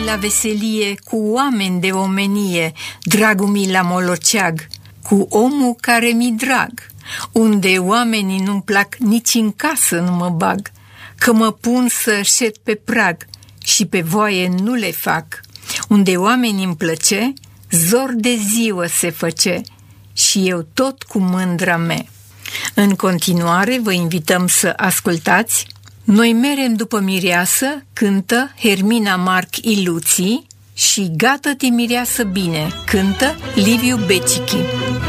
la veselie, cu oameni de omenie, dragul mi la moloceag, cu omul care mi drag, unde oamenii nu-mi plac, nici în casă nu mă bag, că mă pun să șed pe prag și pe voie nu le fac, unde oamenii îmi plăce, zor de ziua se făce și eu tot cu mândra mea. În continuare vă invităm să ascultați Noi merem după mireasă, cântă Hermina Marc Iluții și Gata-te mireasă bine, cântă Liviu Becichi.